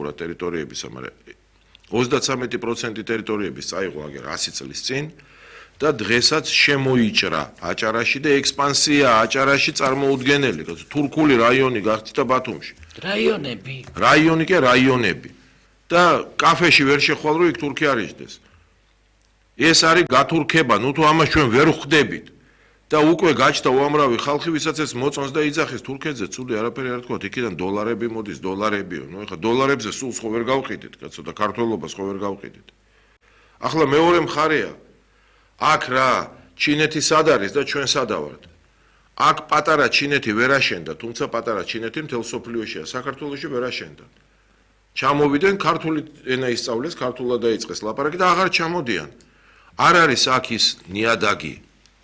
რეალურად ტერიტორიებისა, მაგრამ 33% ტერიტორიების წაიღო აგერ 100 წლის წინ და დღესაც შემოიჭრა აჭარაში და ექსპანსია აჭარაში წარმოუდგენელი, თურქული რაიონი გახდა ბათუმში. რაიონი კი რაიონები. და კაფეში ვერ შეხვალ რომ იქ თურქი არ იჯდეს. ეს არის გათურქება, ნუ თუ ამას ჩვენ ვერ ხვდებით. და უკვე გაჩნდა უამრავი ხალხი, ვისაც ეს მოწონს და იძახის თურქეთზე, ცუდი არაფერი არ თქვათ, იქიდან დოლარები მოდის, დოლარებიო. ნუ ეხლა დოლარებზე სულს ხო ვერ გავყიდით, კაცო და ქართველობას ხო ვერ გავყიდით. ახლა მეორე მხარეა. აქ რა, ჩინეთი სად არის და ჩვენ სადა ვართ? აქ პატარა ჩინეთი ვერ აშენდა, თუმცა პატარა ჩინეთი მთელ სოფლიოშია, საქართველოში ვერ აშენდა. ჩამოვიდნენ, ქართული ენა ისწავლეს, ქართულად დაიწყეს ლაპარაკი და აღარ ჩამოდიან. არ არის აქ ის ნიადაგი,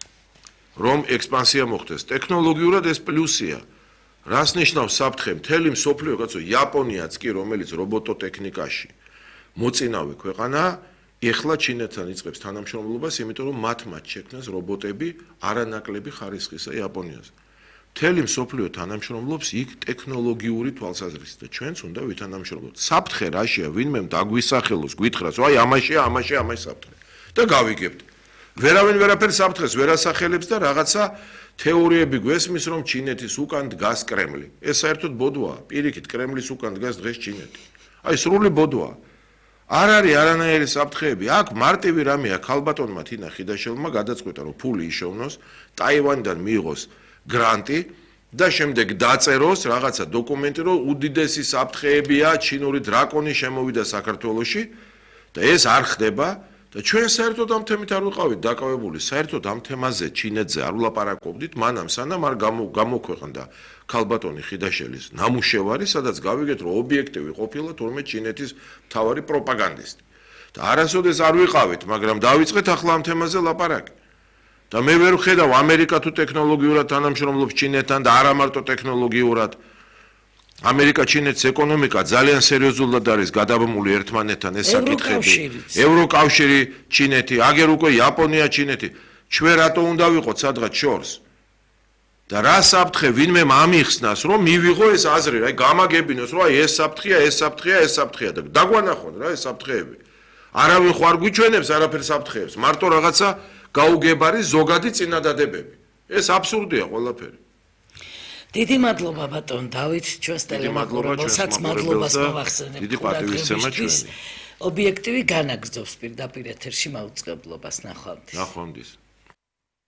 რომ ექსპანსია მოხდეს. ტექნოლოგიურად ეს პლუსია. რას ნიშნავს საფრთხე? მთელი მსოფლიო, კაცო, იაპონიაც კი, რომელიც რობოტოტექნიკაში მოწინავე ქვეყანა, ეხლა ჩინეთთან იწყებს თანამშრომლობას, იმიტომ რომ მათ შექმნეს რობოტები არანაკლები ხარისხისა იაპონიაზე. მთელი მსოფლიო თანამშრომლობს იქ ტექნოლოგიური თვალსაზრისით და ჩვენც უნდა ვითანამშრომლოთ. საფრთხე რაშია? ვინმე დაგვისახელოს, გითხრას, აი ამაშია საფრთხე. და გავიგებთ. ვერავინ ვერაფერ საფრთხეს ვერ ასახელებს და რაღაცა თეორიები გვესმის, რომ ჩინეთის უკან დგას კრემლი. ეს საერთოდ ბოდვაა. პირიქით, კრემლის უკან დგას დღეს ჩინეთი. აი სრული ბოდვაა. არ არის არანაირი საფრთხეები. აქ მარტივი რამეა, ქალბატონმა თინა ხიდაშელმა გადაწყვეტა, რომ ფული იშოვნოს, ტაივანიდან მიიღოს გრანტი და შემდეგ დაწეროს რაღაცა დოკუმენტი, რომ უდიდესი საფრთხეებია, ჩინური დრაკონი შემოვიდა საქართველოში და ეს არ ხდება. და ჩვენ საერთოდ ამ თემით არ ვიყავით დაკავებული, საერთოდ ამ თემაზე ჩინეთზე არ ვლაპარაკობდით, მანამ სანამ არ გამოქვეყნდა ქალბატონი ხიდაშელის ნამუშევარი, სადაც გავიგეთ, რომ ობიექტივი ყოფილა თურმე ჩინეთის მთავარი პროპაგანდისტი. და არასოდეს არ ვიყავით, მაგრამ დავიწყეთ ახლა ამ თემაზე ლაპარაკი. და მე ვერ ვხედავ ამერიკა თუ ტექნოლოგიურად თანამშრომლობს ჩინეთთან და არა მარტო ტექნოლოგიურად. ამერიკა ჩინეთის ეკონომიკა ძალიან სერიოზულად არის გადაბმული ერთმანეთთან ეს საკითხები. ევროკავშირი ჩინეთი, აგერ უკვე იაპონია ჩინეთი. ჩვენ რატო უნდა ვიყოთ სადღაც შორს? და რა საფრთხე ვინმე ამიხსნას, რომ მივიღო ეს აზრი, რა გამაგებინოს, რომ აი ეს საფრთხეა და დაგვანახონ რა ეს საფრთხეები. არავინ ხო არ გვიჩვენებს არაფერ საფრთხეებს, მარტო რაღაცა გაუგებარი ზოგადი წინადადებები. ეს აბსურდია ყველაფერი. დიდი მადლობა ბატონ დავით, ჩვენს ტელემოყურებელსაც მადლობას მოვახსენებთ. დიდი პატივისცემა ჩვენი. ობიექტივი განაგრძობს პირდაპირ ეთერში მაუწყებლობას. ნახვამდის.